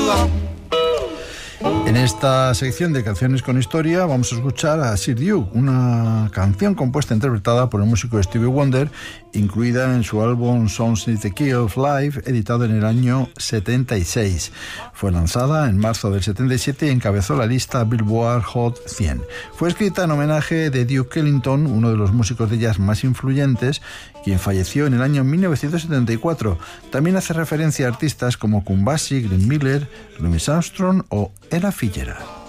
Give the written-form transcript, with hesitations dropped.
En esta sección de canciones con historia vamos a escuchar a Sir Duke, una canción compuesta e interpretada por el músico Stevie Wonder, incluida en su álbum Songs in the Key of Life, editado en el año 76. Fue lanzada en marzo del 77 y encabezó la lista Billboard Hot 100. Fue escrita en homenaje de Duke Ellington, uno de los músicos de jazz más influyentes, quien falleció en el año 1974. También hace referencia a artistas como Count Basie, Glenn Miller, Louis Armstrong o Ella Fitzgerald.